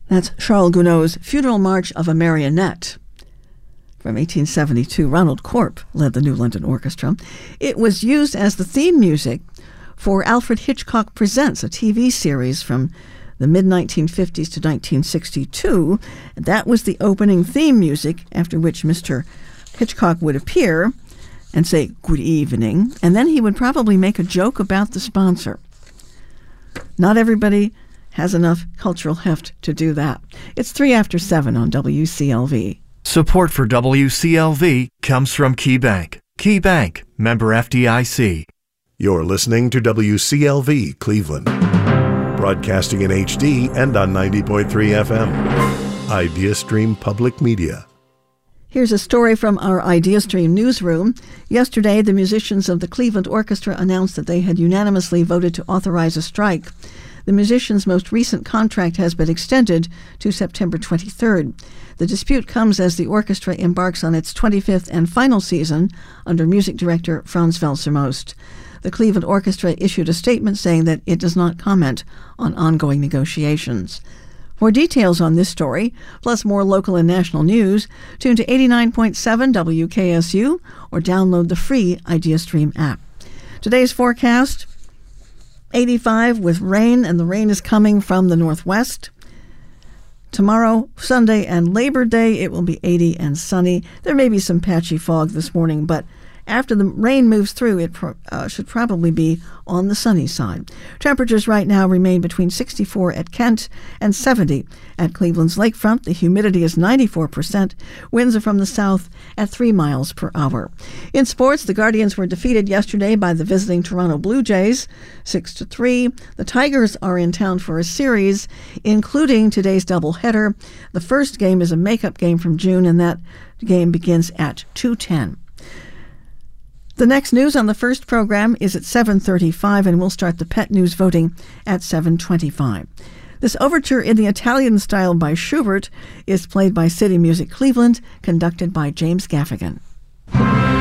That's Charles Gounod's Funeral March of a Marionette. From 1872, Ronald Corp led the New London Orchestra. It was used as the theme music for Alfred Hitchcock Presents, a TV series from the mid-1950s to 1962. That was the opening theme music, after which Mr. Hitchcock would appear and say, "Good evening," and then he would probably make a joke about the sponsor. Not everybody has enough cultural heft to do that. It's 7:03 on WCLV. Support for WCLV comes from KeyBank. KeyBank, member FDIC. You're listening to WCLV Cleveland, broadcasting in HD and on 90.3 FM. IdeaStream Public Media. Here's a story from our IdeaStream newsroom. Yesterday, the musicians of the Cleveland Orchestra announced that they had unanimously voted to authorize a strike. The musicians' most recent contract has been extended to September 23rd. The dispute comes as the orchestra embarks on its 25th and final season under music director Franz Welser-Most. The Cleveland Orchestra issued a statement saying that it does not comment on ongoing negotiations. For details on this story, plus more local and national news, tune to 89.7 WKSU or download the free IdeaStream app. Today's forecast: 85 with rain, and the rain is coming from the northwest. Tomorrow, Sunday and Labor Day, it will be 80 and sunny. There may be some patchy fog this morning, but after the rain moves through, it should probably be on the sunny side. Temperatures right now remain between 64 at Kent and 70 at Cleveland's lakefront. The humidity is 94%. Winds are from the south at 3 miles per hour. In sports, the Guardians were defeated yesterday by the visiting Toronto Blue Jays, 6-3. The Tigers are in town for a series, including today's doubleheader. The first game is a makeup game from June, and that game begins at 2:10. The next news on the first program is at 7:35, and we'll start the pet news voting at 7:25. This overture in the Italian style by Schubert is played by City Music Cleveland, conducted by James Gaffigan.